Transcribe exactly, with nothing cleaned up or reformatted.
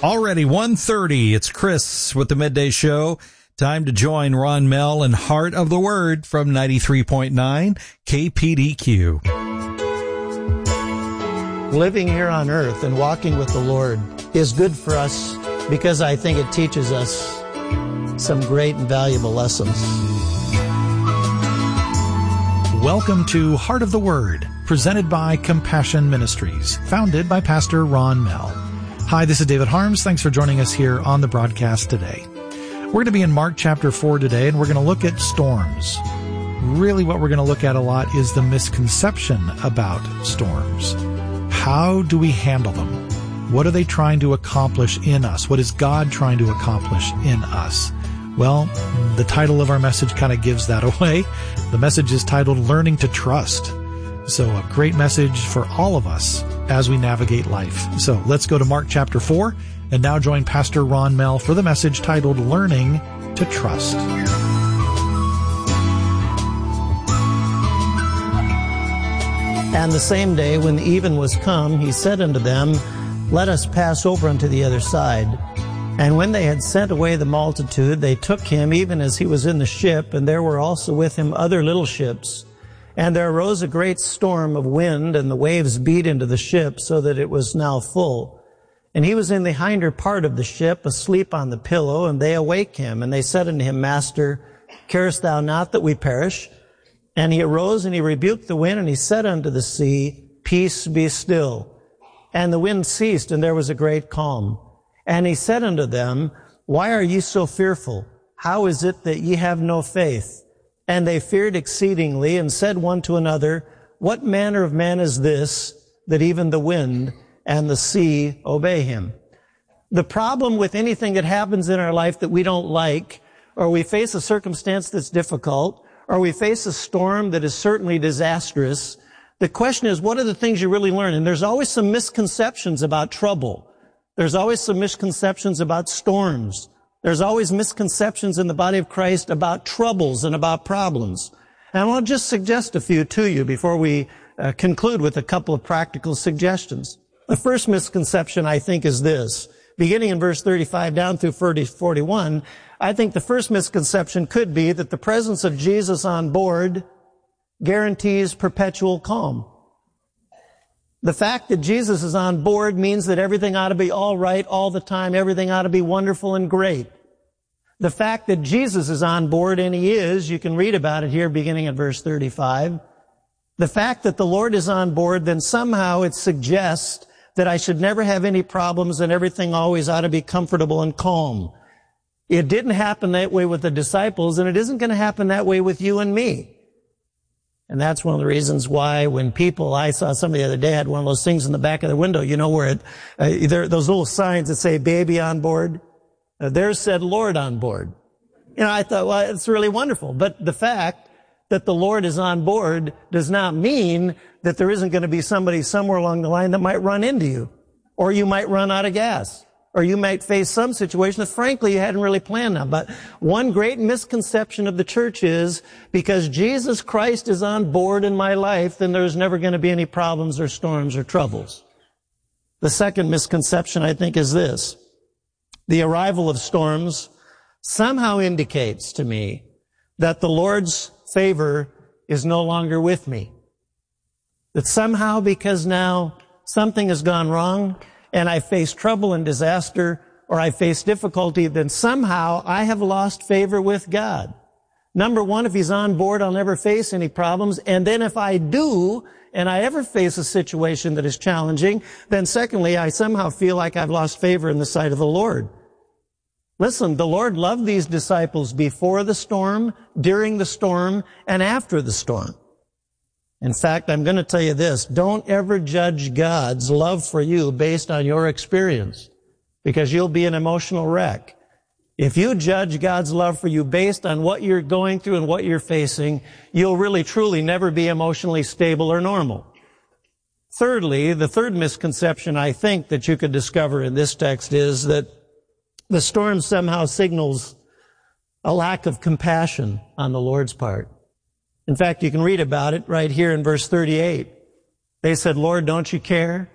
Already one thirty. It's Chris with the Midday Show. Time to join Ron Mell and Heart of the Word from ninety-three point nine K P D Q. Living here on earth and walking with the Lord is good for us because I think it teaches us some great and valuable lessons. Welcome to Heart of the Word, presented by Compassion Ministries, founded by Pastor Ron Mell. Hi, this is David Harms. Thanks for joining us here on the broadcast today. We're going to be in Mark chapter four today, and we're going to look at storms. Really what we're going to look at a lot is the misconception about storms. How do we handle them? What are they trying to accomplish in us? What is God trying to accomplish in us? Well, the title of our message kind of gives that away. The message is titled Learning to Trust. So a great message for all of us as we navigate life. So let's go to Mark chapter four and now join Pastor Ron Mell for the message titled Learning to Trust. And the same day, when even was come, he said unto them, Let us pass over unto the other side. And when they had sent away the multitude, they took him even as he was in the ship, and there were also with him other little ships. And there arose a great storm of wind, and the waves beat into the ship, so that it was now full. And he was in the hinder part of the ship, asleep on the pillow, and they awake him. And they said unto him, Master, carest thou not that we perish? And he arose, and he rebuked the wind, and he said unto the sea, Peace, be still. And the wind ceased, and there was a great calm. And he said unto them, Why are ye so fearful? How is it that ye have no faith? And they feared exceedingly, and said one to another, What manner of man is this, that even the wind and the sea obey him? The problem with anything that happens in our life that we don't like, or we face a circumstance that's difficult, or we face a storm that is certainly disastrous, the question is, what are the things you really learn? And there's always some misconceptions about trouble. There's always some misconceptions about storms. There's always misconceptions in the body of Christ about troubles and about problems. And I want to just suggest a few to you before we uh, conclude with a couple of practical suggestions. The first misconception, I think, is this. Beginning in verse thirty-five down through forty-one, I think the first misconception could be that the presence of Jesus on board guarantees perpetual calm. The fact that Jesus is on board means that everything ought to be all right all the time. Everything ought to be wonderful and great. The fact that Jesus is on board, and he is, you can read about it here beginning at verse thirty-five. The fact that the Lord is on board, then somehow it suggests that I should never have any problems and everything always ought to be comfortable and calm. It didn't happen that way with the disciples, and it isn't going to happen that way with you and me. And that's one of the reasons why when people, I saw somebody the other day had one of those things in the back of the window, you know, where it, uh, there, those little signs that say baby on board, uh, theirs said Lord on board. You know, I thought, well, it's really wonderful. But the fact that the Lord is on board does not mean that there isn't going to be somebody somewhere along the line that might run into you, or you might run out of gas, or you might face some situation that frankly you hadn't really planned on. But one great misconception of the church is because Jesus Christ is on board in my life, then there's never going to be any problems or storms or troubles. The second misconception, I think, is this. The arrival of storms somehow indicates to me that the Lord's favor is no longer with me. That somehow, because now something has gone wrong, and I face trouble and disaster, or I face difficulty, then somehow I have lost favor with God. Number one, if he's on board, I'll never face any problems. And then if I do, and I ever face a situation that is challenging, then secondly, I somehow feel like I've lost favor in the sight of the Lord. Listen, the Lord loved these disciples before the storm, during the storm, and after the storm. In fact, I'm going to tell you this. Don't ever judge God's love for you based on your experience, because you'll be an emotional wreck. If you judge God's love for you based on what you're going through and what you're facing, you'll really, truly never be emotionally stable or normal. Thirdly, the third misconception I think that you could discover in this text is that the storm somehow signals a lack of compassion on the Lord's part. In fact, you can read about it right here in verse thirty-eight. They said, Lord, don't you care?